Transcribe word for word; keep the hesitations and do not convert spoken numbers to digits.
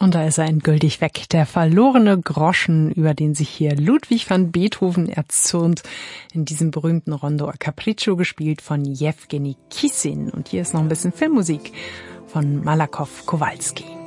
Und da ist er endgültig weg, der verlorene Groschen, über den sich hier Ludwig van Beethoven erzürnt, in diesem berühmten Rondo a Capriccio, gespielt von Jewgeni Kissin. Und hier ist noch ein bisschen Filmmusik von Malakow Kowalski.